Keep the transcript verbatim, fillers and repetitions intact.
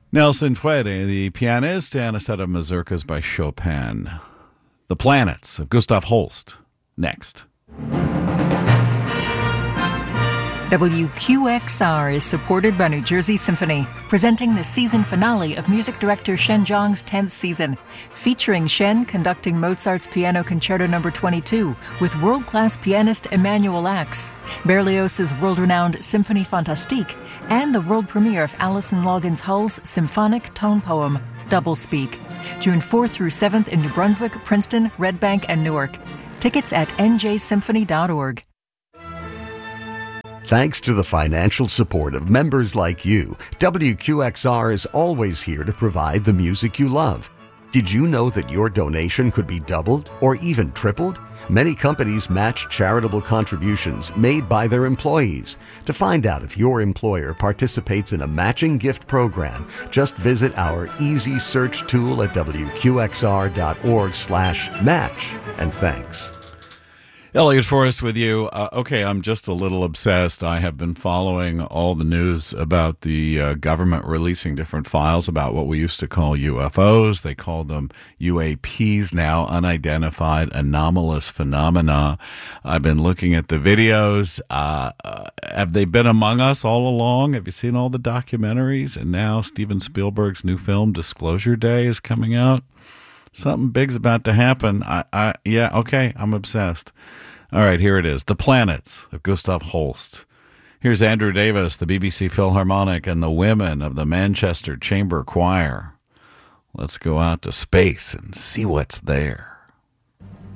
Nelson Fuere, the pianist, and a set of mazurkas by Chopin. The Planets of Gustav Holst. Next. W Q X R is supported by New Jersey Symphony, presenting the season finale of music director Shen Zhang's tenth season, featuring Shen conducting Mozart's Piano Concerto number twenty-two with world-class pianist Emanuel Ax, Berlioz's world-renowned Symphonie Fantastique, and the world premiere of Alison Loggins Hull's symphonic tone poem, Doublespeak, June fourth through seventh in New Brunswick, Princeton, Red Bank, and Newark. Tickets at n j symphony dot org. Thanks to the financial support of members like you, W Q X R is always here to provide the music you love. Did you know that your donation could be doubled or even tripled? Many companies match charitable contributions made by their employees. To find out if your employer participates in a matching gift program, just visit our easy search tool at w q x r dot org slash match. And thanks. Elliot Forrest with you. Uh, okay, I'm just a little obsessed. I have been following all the news about the uh, government releasing different files about what we used to call U F Os. They call them U A Ps now, unidentified anomalous phenomena. I've been looking at the videos. Uh, uh, have they been among us all along? Have you seen all the documentaries? And now Steven Spielberg's new film, Disclosure Day, is coming out. Something big's about to happen. I, I, yeah, okay, I'm obsessed. All right, here it is. The Planets of Gustav Holst. Here's Andrew Davis, the B B C Philharmonic, and the women of the Manchester Chamber Choir. Let's go out to space and see what's there.